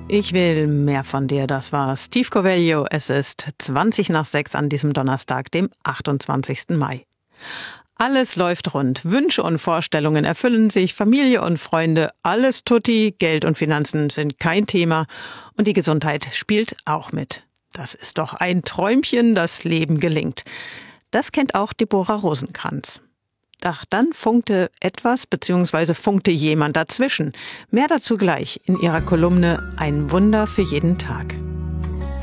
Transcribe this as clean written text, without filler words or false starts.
Ich will mehr von dir, das war Steve Covello. Es ist 6:20 an diesem Donnerstag, dem 28. Mai. Alles läuft rund, Wünsche und Vorstellungen erfüllen sich, Familie und Freunde, alles tutti, Geld und Finanzen sind kein Thema und die Gesundheit spielt auch mit. Das ist doch ein Träumchen, das Leben gelingt. Das kennt auch Deborah Rosenkranz. Doch dann funkte etwas bzw. funkte jemand dazwischen. Mehr dazu gleich in ihrer Kolumne Ein Wunder für jeden Tag.